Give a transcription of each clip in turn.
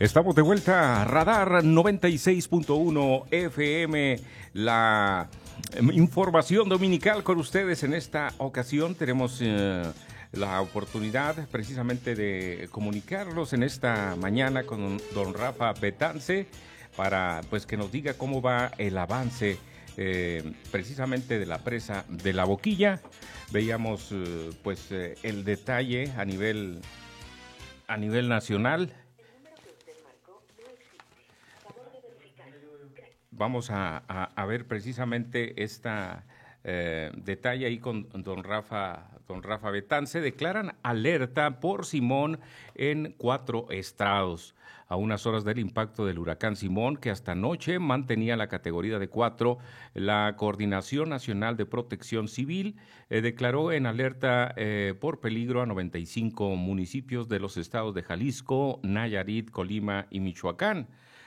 Estamos de vuelta a Radar 96.1 FM, la información dominical con ustedes. En esta ocasión tenemos la oportunidad precisamente de comunicarlos en esta mañana con don Rafa Betance para pues que nos diga cómo va el avance precisamente de la presa de La Boquilla. Veíamos el detalle a nivel nacional. Vamos a ver precisamente esta detalle ahí con don Rafa Betance. Declaran alerta por Simón en 4 estados. A unas horas del impacto del huracán Simón, que hasta anoche mantenía la categoría de 4, la Coordinación Nacional de Protección Civil declaró en alerta por peligro a 95 municipios de los estados de Jalisco, Nayarit, Colima y Michoacán.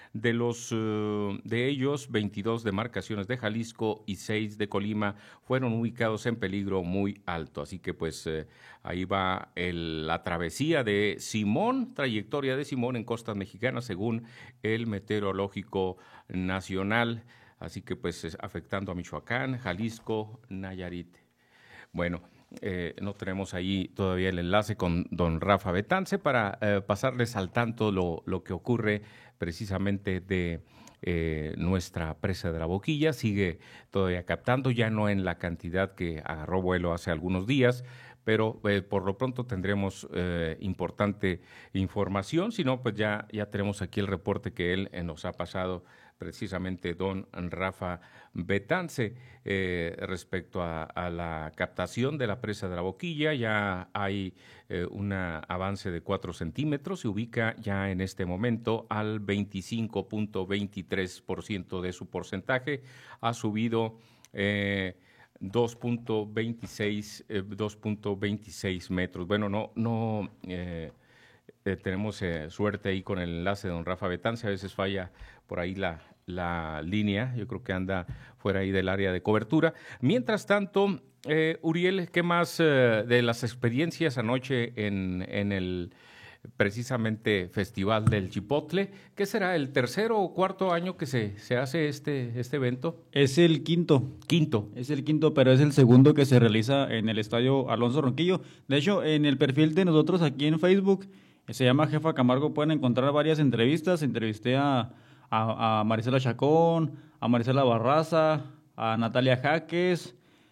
De ellos, 22 demarcaciones de Jalisco y 6 de Colima fueron ubicados en peligro muy alto. Así que ahí va la travesía de Simón, trayectoria de Simón en costas mexicanas según el Meteorológico Nacional. Así que afectando a Michoacán, Jalisco, Nayarit. Bueno, no tenemos ahí todavía el enlace con don Rafa Betance para pasarles al tanto lo que ocurre precisamente de nuestra presa de La Boquilla. Sigue todavía captando, ya no en la cantidad que agarró vuelo hace algunos días, pero por lo pronto tendremos importante información. Si no, pues ya tenemos aquí el reporte que él nos ha pasado precisamente don Rafa Betance respecto a la captación de la presa de La Boquilla. Ya hay un avance de 4 centímetros, se ubica ya en este momento al 25.23% de su porcentaje, ha subido 2.26 metros. Bueno, tenemos suerte ahí con el enlace de don Rafa Betance. A veces falla por ahí la línea. Yo creo que anda fuera ahí del área de cobertura. Mientras tanto, Uriel, ¿qué más de las experiencias anoche en el precisamente Festival del Chipotle? ¿Qué será, el tercero o cuarto año que se hace este evento? Es el quinto. Es el quinto, pero es el segundo que se realiza en el Estadio Alonso Ronquillo. De hecho, en el perfil de nosotros aquí en Facebook, se llama Jefa Camargo, pueden encontrar varias entrevistas. Entrevisté a Marisela Chacón, a Marisela Barraza, a Natalia Jaques,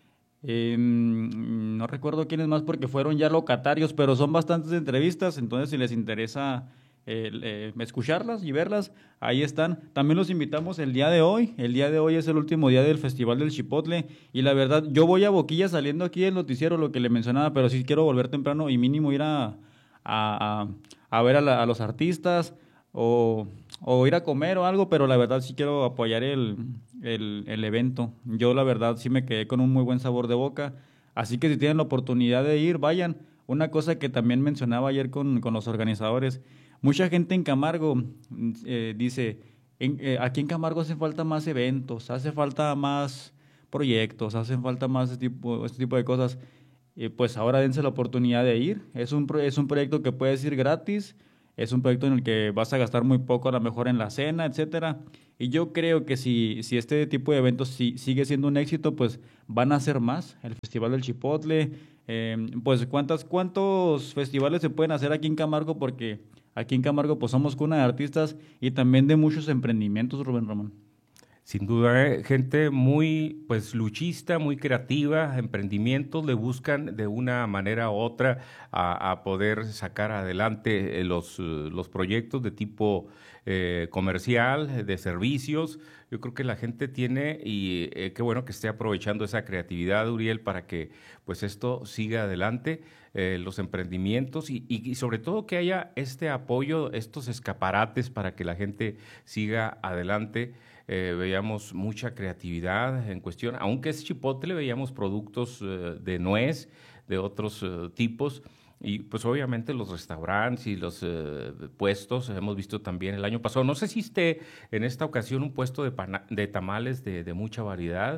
no recuerdo quiénes más porque fueron ya locatarios, pero son bastantes entrevistas, entonces si les interesa escucharlas y verlas, ahí están. También los invitamos el día de hoy es el último día del Festival del Chipotle, y la verdad, yo voy a Boquilla saliendo aquí del noticiero, lo que le mencionaba, pero sí quiero volver temprano y mínimo ir a ver a los artistas, o ir a comer o algo, pero la verdad sí quiero apoyar el evento. Yo la verdad sí me quedé con un muy buen sabor de boca, así que si tienen la oportunidad de ir, vayan. Una cosa que también mencionaba ayer con los organizadores, mucha gente en Camargo dice, aquí en Camargo hacen falta más eventos, hace falta más proyectos, hacen falta más este tipo de cosas. Pues ahora dense la oportunidad de ir. Es un proyecto que puedes ir gratis. Es un proyecto en el que vas a gastar muy poco, a lo mejor en la cena, etcétera. Y yo creo que si este tipo de eventos sigue siendo un éxito, pues van a ser más. El Festival del Chipotle, pues ¿cuántos festivales se pueden hacer aquí en Camargo? Porque aquí en Camargo pues somos cuna de artistas y también de muchos emprendimientos, Rubén Ramón. Sin duda, gente muy luchista, muy creativa, emprendimientos, le buscan de una manera u otra a poder sacar adelante los proyectos de tipo comercial, de servicios. Yo creo que la gente tiene, y qué bueno que esté aprovechando esa creatividad, Uriel, para que esto siga adelante, los emprendimientos y sobre todo que haya este apoyo, estos escaparates para que la gente siga adelante. Veíamos mucha creatividad en cuestión, aunque es Chipotle, veíamos productos de nuez, de otros tipos, y pues obviamente los restaurantes y los puestos, hemos visto también el año pasado, no sé si esté en esta ocasión un puesto de tamales de mucha variedad,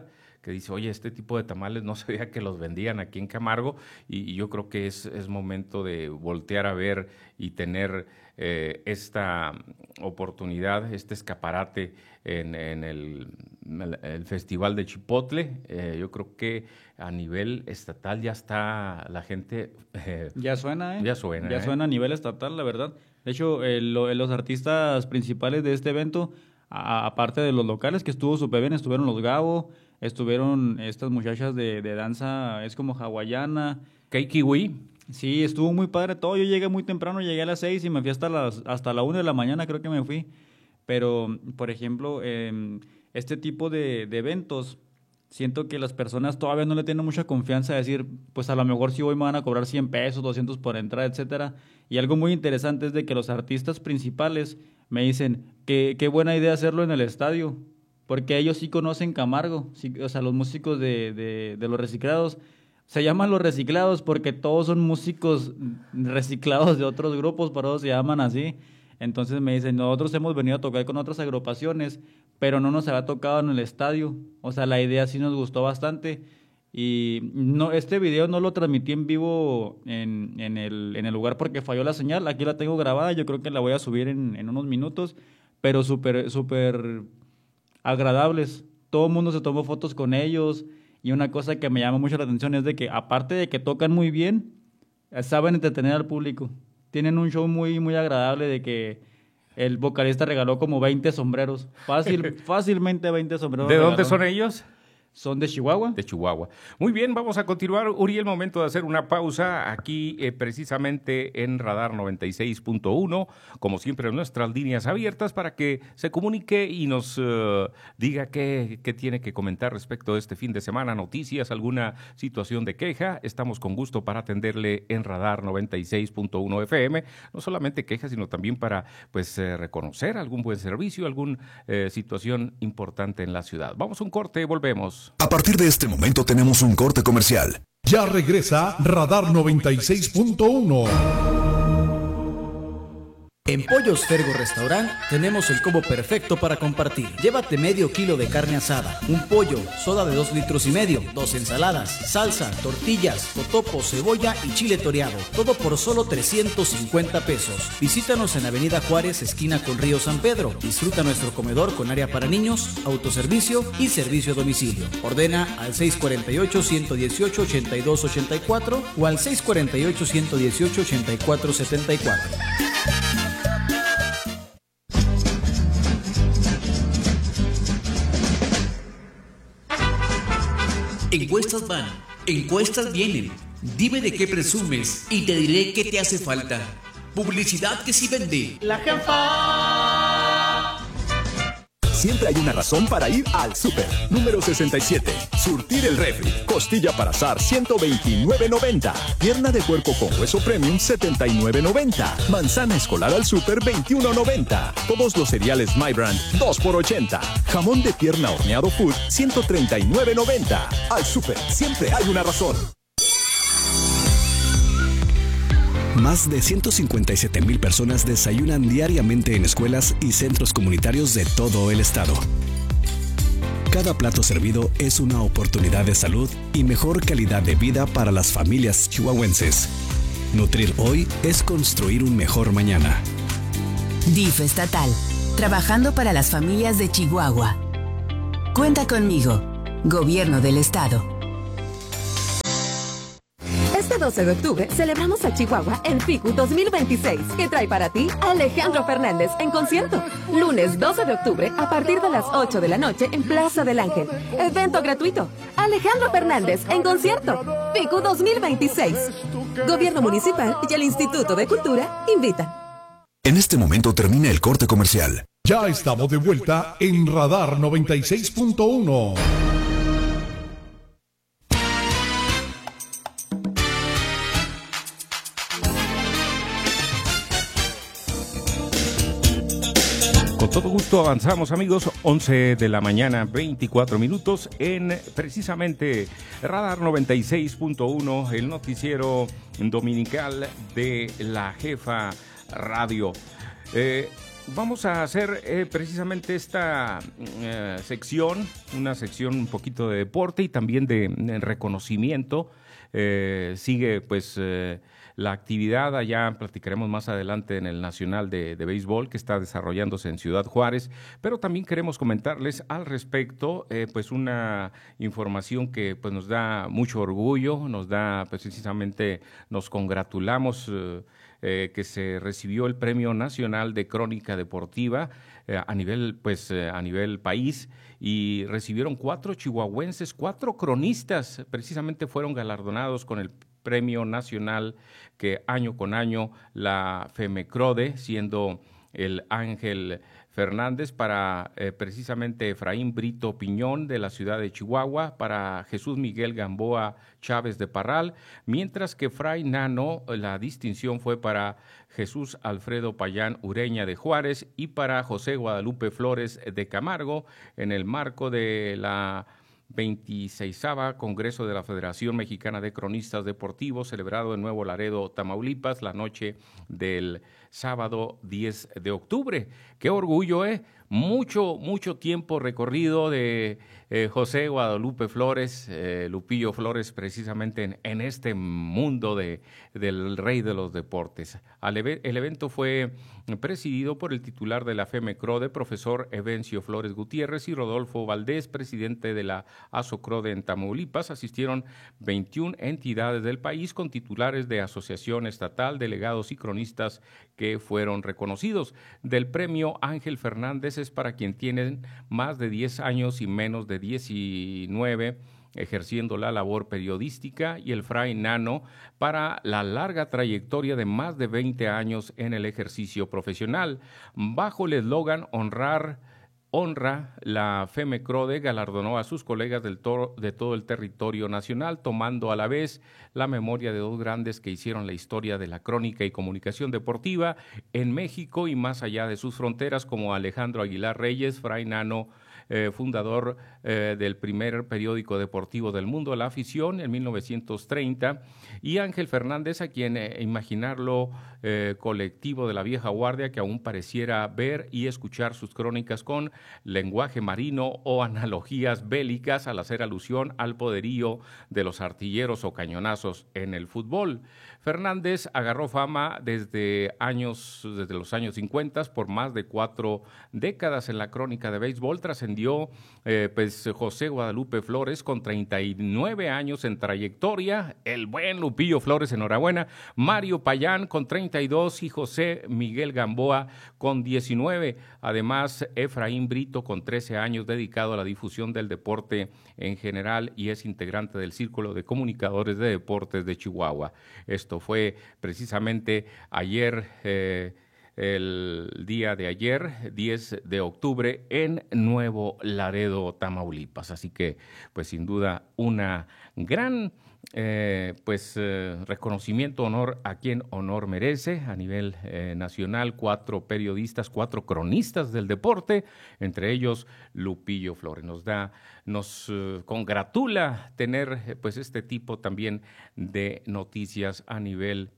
que dice, oye, este tipo de tamales no sabía que los vendían aquí en Camargo, y yo creo que es momento de voltear a ver y tener esta oportunidad, este escaparate en el Festival de Chipotle. Yo creo que a nivel estatal ya está la gente... Ya suena, ¿eh? Ya suena. Ya suena a nivel estatal, la verdad. De hecho, los artistas principales de este evento, aparte de los locales, que estuvo súper bien, estuvieron los Gabo, estuvieron estas muchachas de danza, es como hawaiana. Kiwi. Sí, estuvo muy padre todo. Yo llegué muy temprano, llegué a las 6 y me fui hasta la 1 de la mañana, creo que me fui. Pero, por ejemplo, este tipo de eventos, siento que las personas todavía no le tienen mucha confianza de decir, pues a lo mejor si hoy me van a cobrar 100 pesos, 200 por entrar, etcétera. Y algo muy interesante es de que los artistas principales me dicen que qué buena idea hacerlo en el estadio, porque ellos sí conocen Camargo, sí, o sea, los músicos de los reciclados. Se llaman los reciclados porque todos son músicos reciclados de otros grupos, por eso se llaman así. Entonces me dicen, nosotros hemos venido a tocar con otras agrupaciones, pero no nos había tocado en el estadio. O sea, la idea sí nos gustó bastante. Y no, este video no lo transmití en vivo en el lugar porque falló la señal. Aquí la tengo grabada, yo creo que la voy a subir en unos minutos, pero súper agradables. Todo el mundo se tomó fotos con ellos. Y una cosa que me llama mucho la atención es de que, aparte de que tocan muy bien, saben entretener al público. Tienen un show muy agradable, de que el vocalista regaló como 20 sombreros. Fácilmente 20 sombreros. ¿De dónde son ellos? Son de Chihuahua. De Chihuahua. Muy bien, vamos a continuar. Uriel, momento de hacer una pausa aquí precisamente en Radar 96.1. Como siempre, nuestras líneas abiertas para que se comunique y nos diga qué tiene que comentar respecto de este fin de semana, noticias, alguna situación de queja. Estamos con gusto para atenderle en Radar 96.1 FM. No solamente quejas, sino también para reconocer algún buen servicio, alguna situación importante en la ciudad. Vamos a un corte, volvemos. A partir de este momento tenemos un corte comercial. Ya regresa Radar 96.1. En Pollos Fergo Restaurant tenemos el combo perfecto para compartir. Llévate medio kilo de carne asada, un pollo, soda de 2,5 litros, 2 ensaladas, salsa, tortillas, totopo, cebolla y chile toreado. Todo por solo 350 pesos. Visítanos en Avenida Juárez, esquina con Río San Pedro. Disfruta nuestro comedor con área para niños, autoservicio y servicio a domicilio. Ordena al 648-118-8284 o al 648-118-8474. Encuestas van, encuestas vienen. Dime de qué presumes y te diré qué te hace falta. Publicidad que sí vende. La jefa. Siempre hay una razón para ir al súper. Número 67. Surtir el refri. Costilla para asar, 129.90. Pierna de puerco con hueso premium, 79.90. Manzana escolar al súper, 21.90. Todos los cereales My Brand, 2 por 80. Jamón de pierna horneado Food, 139.90. Al súper, siempre hay una razón. Más de 157,000 personas desayunan diariamente en escuelas y centros comunitarios de todo el estado. Cada plato servido es una oportunidad de salud y mejor calidad de vida para las familias chihuahuenses. Nutrir hoy es construir un mejor mañana. DIF estatal, trabajando para las familias de Chihuahua. Cuenta conmigo, Gobierno del Estado. Este 12 de octubre celebramos a Chihuahua en FICU 2026, que trae para ti a Alejandro Fernández en concierto. Lunes 12 de octubre a partir de las 8 de la noche en Plaza del Ángel. Evento gratuito. Alejandro Fernández en concierto. FICU 2026. Gobierno Municipal y el Instituto de Cultura invitan. En este momento termina el corte comercial. Ya estamos de vuelta en Radar 96.1. Con todo gusto avanzamos, amigos, 11 de la mañana, 24 minutos, en precisamente Radar 96.1, el noticiero dominical de la Jefa Radio. Vamos a hacer precisamente esta sección, una sección un poquito de deporte y también de reconocimiento. Sigue pues la actividad, allá platicaremos más adelante en el Nacional de Béisbol que está desarrollándose en Ciudad Juárez, pero también queremos comentarles al respecto pues una información que pues nos da mucho orgullo, nos da pues, precisamente, nos congratulamos que se recibió el Premio Nacional de Crónica Deportiva a nivel país, y recibieron 4 chihuahuenses, 4 cronistas, precisamente fueron galardonados con el Premio Nacional que año con año la FEMECRODE, siendo el Ángel Fernández para precisamente Efraín Brito Piñón de la ciudad de Chihuahua, para Jesús Miguel Gamboa Chávez de Parral, mientras que Fray Nano, la distinción fue para Jesús Alfredo Payán Ureña de Juárez y para José Guadalupe Flores de Camargo, en el marco de la 26ª Congreso de la Federación Mexicana de Cronistas Deportivos, celebrado en Nuevo Laredo, Tamaulipas, la noche del sábado 10 de octubre. ¡Qué orgullo, Mucho tiempo recorrido de José Guadalupe Flores, Lupillo Flores, precisamente en este mundo del rey de los deportes. El evento fue presidido por el titular de la FEMECRODE, profesor Evencio Flores Gutiérrez, y Rodolfo Valdés, presidente de la ASOCRODE en Tamaulipas. Asistieron 21 entidades del país con titulares de asociación estatal, delegados y cronistas que fueron reconocidos. Del premio Ángel Fernández es para quien tienen más de 10 años y menos de 19 ejerciendo la labor periodística, y el Fray Nano para la larga trayectoria de más de 20 años en el ejercicio profesional. Bajo el eslogan Honra, la FEMECRODE galardonó a sus colegas de todo el territorio nacional, tomando a la vez la memoria de 2 grandes que hicieron la historia de la crónica y comunicación deportiva en México y más allá de sus fronteras, como Alejandro Aguilar Reyes, Fray Nano, fundador del primer periódico deportivo del mundo, La Afición, en 1930, y Ángel Fernández, a quien imaginarlo colectivo de la vieja guardia, que aún pareciera ver y escuchar sus crónicas con lenguaje marino o analogías bélicas al hacer alusión al poderío de los artilleros o cañonazos en el fútbol. Fernández agarró fama desde los años 50 por más de 4 décadas en la crónica de béisbol. Trascendió pues José Guadalupe Flores con 39 años en trayectoria, el buen Lupillo Flores, enhorabuena, Mario Payán con 32 y José Miguel Gamboa con 19. Además, Efraín Brito con 13 años dedicado a la difusión del deporte en general y es integrante del Círculo de Comunicadores de Deportes de Chihuahua. Esto fue precisamente ayer, el día de ayer, 10 de octubre, en Nuevo Laredo, Tamaulipas. Así que, pues sin duda, una gran reconocimiento, honor a quien honor merece a nivel nacional. 4 periodistas, 4 cronistas del deporte, entre ellos Lupillo Flores. Nos congratula tener pues este tipo también de noticias a nivel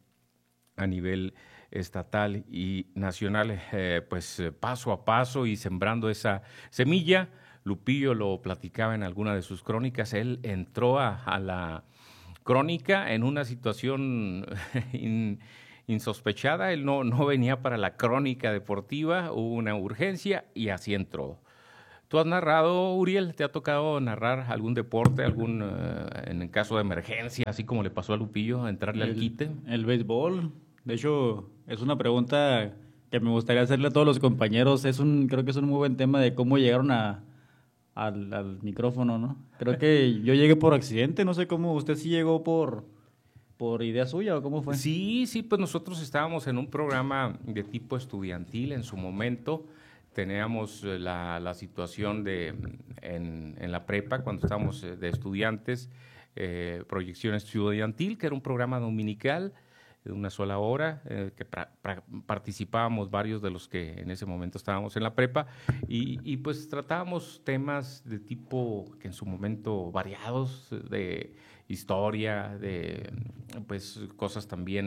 estatal y nacional, paso a paso y sembrando esa semilla. Lupillo lo platicaba en alguna de sus crónicas, él entró a la crónica en una situación insospechada, él no venía para la crónica deportiva, hubo una urgencia y así entró. ¿Tú has narrado, Uriel? ¿Te ha tocado narrar algún deporte, en el caso de emergencia, así como le pasó a Lupillo, entrarle al quite? El béisbol. De hecho, es una pregunta que me gustaría hacerle a todos los compañeros. Creo que es un muy buen tema de cómo llegaron al micrófono, ¿no? Creo que yo llegué por accidente, no sé cómo. ¿Usted sí llegó por idea suya o cómo fue? Sí, pues nosotros estábamos en un programa de tipo estudiantil en su momento. Teníamos la situación en la prepa, cuando estábamos de estudiantes, Proyección Estudiantil, que era un programa dominical de una sola hora, que participábamos varios de los que en ese momento estábamos en la prepa, y pues tratábamos temas de tipo que en su momento variados, de historia, de pues cosas también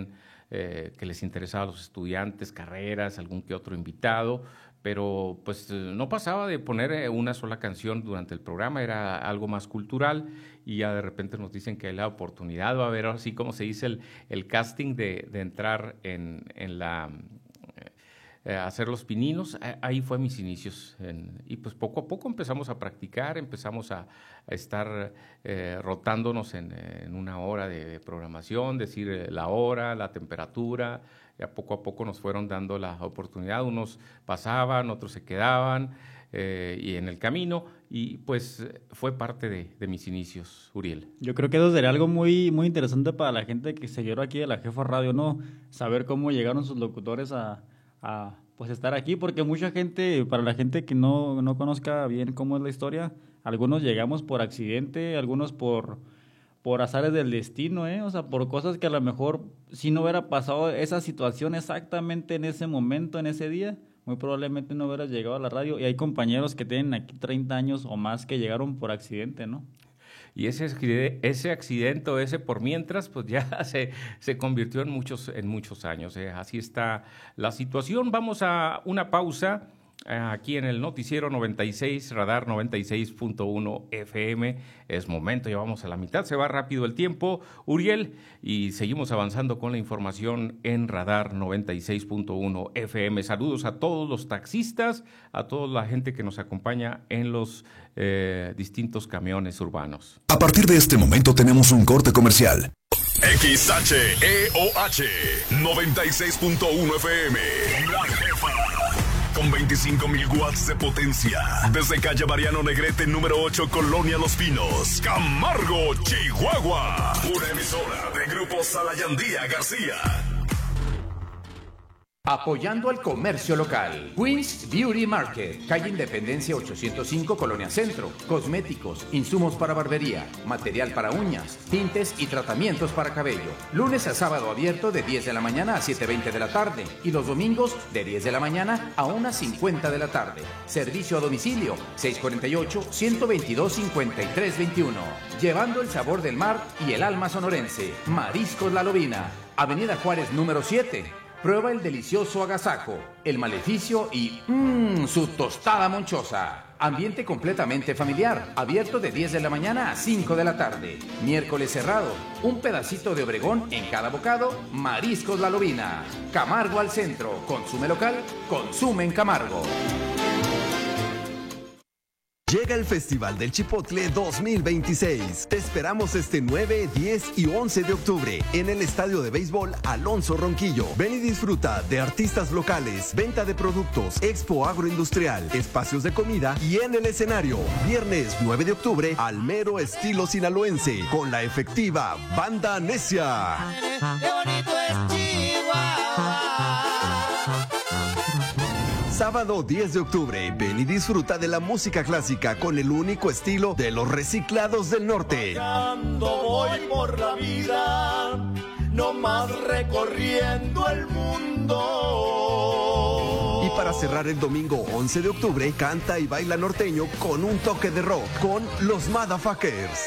que les interesaba a los estudiantes, carreras, algún que otro invitado, pero pues no pasaba de poner una sola canción durante el programa, era algo más cultural, y ya de repente nos dicen que hay la oportunidad, va a haber así como se dice el casting de entrar en la... hacer los pininos. Ahí fue mis inicios y pues poco a poco empezamos a practicar, empezamos a estar rotándonos en una hora de programación, decir la hora, la temperatura. Ya poco a poco nos fueron dando la oportunidad, unos pasaban, otros se quedaban y en el camino, y pues fue parte de mis inicios, Uriel. Yo creo que eso sería algo muy, muy interesante para la gente que se aquí de la Jefa Radio, ¿no? Saber cómo llegaron sus locutores a pues estar aquí, porque mucha gente, para la gente que no conozca bien cómo es la historia, algunos llegamos por accidente, algunos por azares del destino, o sea, por cosas que a lo mejor si no hubiera pasado esa situación exactamente en ese momento, en ese día, muy probablemente no hubieras llegado a la radio, y hay compañeros que tienen aquí 30 años o más que llegaron por accidente, ¿no? Y ese accidente, ese por mientras, pues ya se convirtió en muchos años. Así está la situación. Vamos a una pausa aquí en el Noticiero 96, Radar 96.1 FM. Es momento, ya vamos a la mitad, se va rápido el tiempo, Uriel, y seguimos avanzando con la información en Radar 96.1 FM. Saludos a todos los taxistas, a toda la gente que nos acompaña en los distintos camiones urbanos. A partir de este momento tenemos un corte comercial. XHEOH 96.1 FM. La Jefa. Con 25,000 watts de potencia. Desde calle Mariano Negrete, número 8, Colonia Los Pinos, Camargo, Chihuahua. Una emisora de Grupo Salayandía García. Apoyando al comercio local. Queens Beauty Market, calle Independencia 805, Colonia Centro. Cosméticos, insumos para barbería, material para uñas, tintes y tratamientos para cabello. Lunes a sábado abierto de 10 de la mañana a 7:20 de la tarde y los domingos de 10 de la mañana a 1:50 de la tarde. Servicio a domicilio 648-122-5321. Llevando el sabor del mar y el alma sonorense. Mariscos La Lobina, Avenida Juárez número 7. Prueba el delicioso agasajo, el maleficio y su tostada monchosa. Ambiente completamente familiar, abierto de 10 de la mañana a 5 de la tarde. Miércoles cerrado, un pedacito de Obregón en cada bocado. Mariscos La Lobina. Camargo al centro, consume local, consume en Camargo. Llega el Festival del Chipotle 2026. Te esperamos este 9, 10 y 11 de octubre en el Estadio de Béisbol Alonso Ronquillo. Ven y disfruta de artistas locales, venta de productos, expo agroindustrial, espacios de comida y en el escenario. Viernes 9 de octubre, al mero estilo sinaloense, con la efectiva Banda Necia. ¡Qué bonito es Chihuahua! Sábado 10 de octubre, ven y disfruta de la música clásica con el único estilo de los Reciclados del Norte. Voy por la vida, no más recorriendo el mundo. Y para cerrar el domingo 11 de octubre, canta y baila norteño con un toque de rock con los Motherfuckers.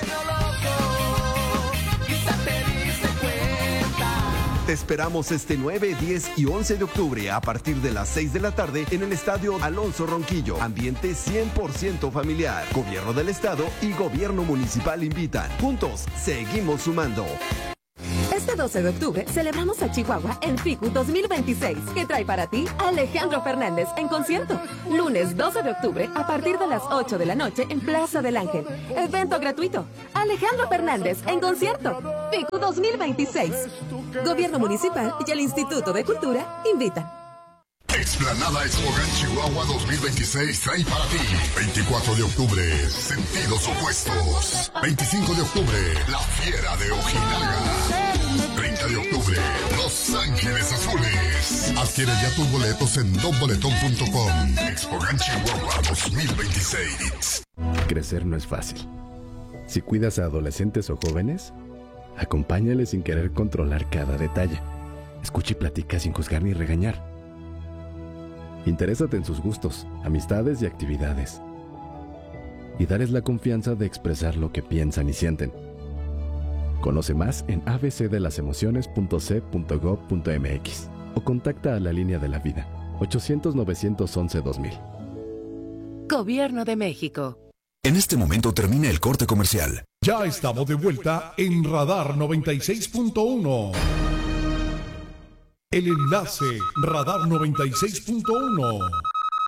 Te esperamos este 9, 10 y 11 de octubre a partir de las 6 de la tarde en el Estadio Alonso Ronquillo. Ambiente 100% familiar. Gobierno del Estado y Gobierno Municipal invitan. Juntos, seguimos sumando. Este 12 de octubre celebramos a Chihuahua en FICU 2026, que trae para ti a Alejandro Fernández en concierto. Lunes 12 de octubre a partir de las 8 de la noche en Plaza del Ángel. Evento gratuito. Alejandro Fernández en concierto. FICU 2026. Gobierno Municipal y el Instituto de Cultura invitan. Explanada Expogan Chihuahua 2026 trae para ti 24 de octubre, Sentidos Opuestos. 25 de octubre, La Fiera de Ojinaga. 30 de octubre, Los Ángeles Azules. Adquiere ya tus boletos en donboletón.com. Expogan Chihuahua 2026. Crecer no es fácil. Si cuidas a adolescentes o jóvenes, acompáñales sin querer controlar cada detalle. Escucha y platica sin juzgar ni regañar. Interésate en sus gustos, amistades y actividades. Y darles la confianza de expresar lo que piensan y sienten. Conoce más en abcdelasemociones.c.gov.mx o contacta a la Línea de la Vida, 800-911-2000. Gobierno de México. En este momento termina el corte comercial. Ya estamos de vuelta en Radar 96.1. El enlace Radar 96.1.